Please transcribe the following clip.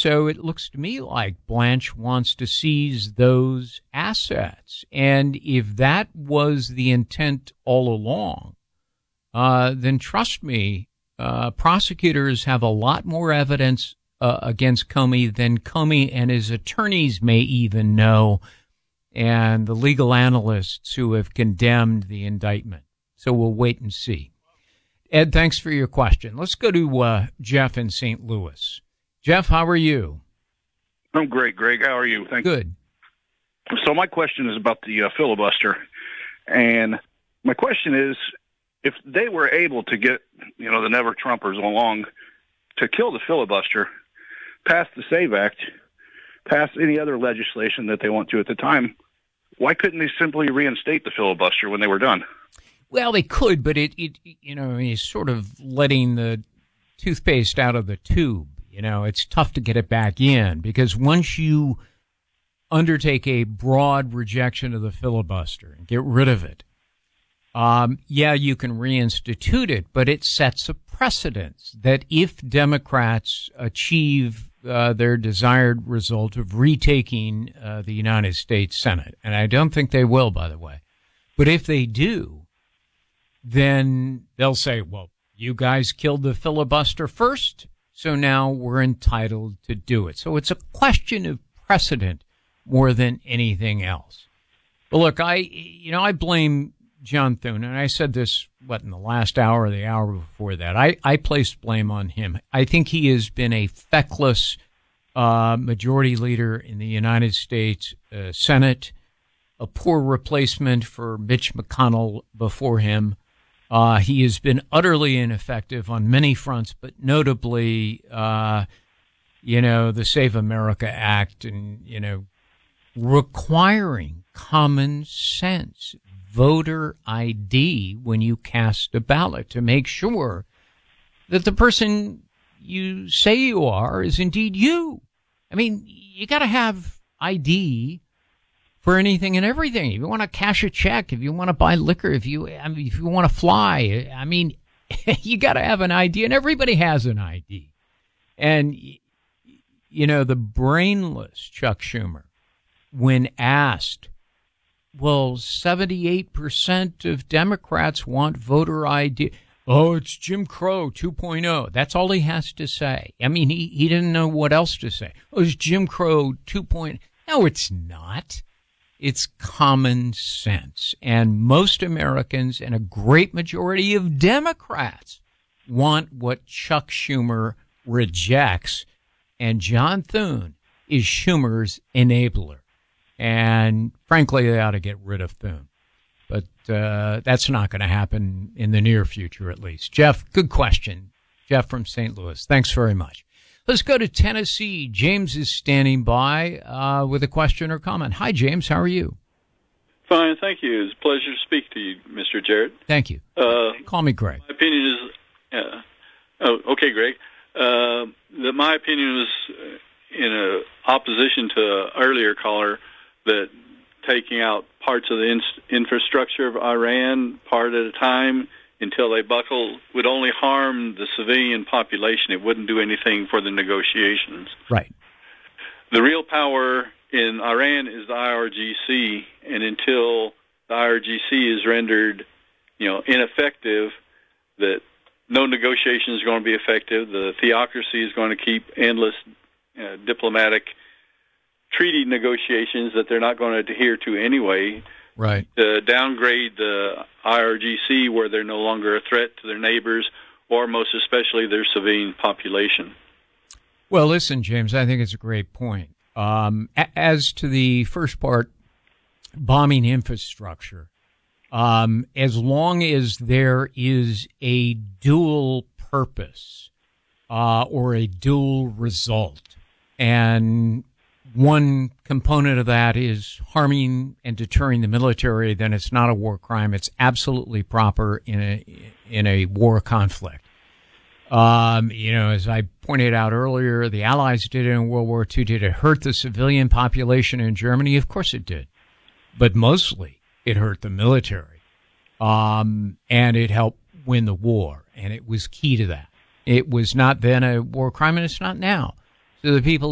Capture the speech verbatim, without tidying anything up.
so it looks to me like Blanche wants to seize those assets. And if that was the intent all along, uh, then trust me, uh, prosecutors have a lot more evidence uh, against Comey than Comey and his attorneys may even know, and the legal analysts who have condemned the indictment. So we'll wait and see. Ed, thanks for your question. Let's go to uh, Jeff in Saint Louis. Jeff, how are you? I'm great, Greg. How are you? Thank Good. you. So my question is about the uh, filibuster. And my question is, if they were able to get, you know, the Never Trumpers along to kill the filibuster, pass the SAVE Act, pass any other legislation that they want to at the time, why couldn't they simply reinstate the filibuster when they were done? Well, they could, but it, it you know, it's sort of letting the toothpaste out of the tube. You know, it's tough to get it back in because once you undertake a broad rejection of the filibuster and get rid of it, um, yeah, you can reinstitute it, but it sets a precedence that if Democrats achieve uh, their desired result of retaking uh, the United States Senate, and I don't think they will, by the way, but if they do, then they'll say, well, you guys killed the filibuster first, so now we're entitled to do it. So it's a question of precedent more than anything else. But look, I, you know, I blame John Thune, and I said this, what, in the last hour or the hour before that. I, I placed blame on him. I think he has been a feckless uh, majority leader in the United States uh, Senate, a poor replacement for Mitch McConnell before him. Uh, he has been utterly ineffective on many fronts, but notably, uh, you know, the Save America Act and, you know, requiring common sense voter I D when you cast a ballot to make sure that the person you say you are is indeed you. I mean, you got to have I D for anything and everything. If you want to cash a check, if you want to buy liquor, if you, I mean, if you want to fly, I mean, you got to have an I D, and everybody has an I D. And, you know, the brainless Chuck Schumer, when asked, well, seventy-eight percent of Democrats want voter I D. Oh, it's Jim Crow two point oh. That's all he has to say. I mean, he, he didn't know what else to say. Oh, it's Jim Crow two point oh. No, it's not. It's common sense. And most Americans and a great majority of Democrats want what Chuck Schumer rejects. And John Thune is Schumer's enabler. And frankly, they ought to get rid of Thune. But uh, that's not going to happen in the near future, at least. Jeff, good question. Jeff from Saint Louis. Thanks very much. Let's go to Tennessee. James is standing by uh, with a question or comment. Hi, James. How are you? Fine, thank you. It's a pleasure to speak to you, Mister Jarrett. Thank you. Uh, Call me Greg. My opinion is, uh, oh, okay, Greg. Uh, the, my opinion is in a opposition to an earlier caller that taking out parts of the in- infrastructure of Iran part at a time until they buckle would only harm the civilian population. It wouldn't do anything for the negotiations. Right. The real power in Iran is the I R G C, and until the I R G C is rendered, you know, ineffective, that no negotiation is going to be effective. The theocracy is going to keep endless uh, diplomatic treaty negotiations that they're not going to adhere to anyway. Right. To downgrade the I R G C where they're no longer a threat to their neighbors or most especially their civilian population. Well, listen, James, I think it's a great point. Um, as to the first part, bombing infrastructure, um, as long as there is a dual purpose uh, or a dual result, and one component of that is harming and deterring the military, then it's not a war crime. It's absolutely proper in a in a war conflict. Um, you know, as I pointed out earlier, the Allies did it in World War Two. Did it hurt the civilian population in Germany? Of course it did. But mostly it hurt the military. Um, and it helped win the war. And it was key to that. It was not then a war crime, and it's not now. So the people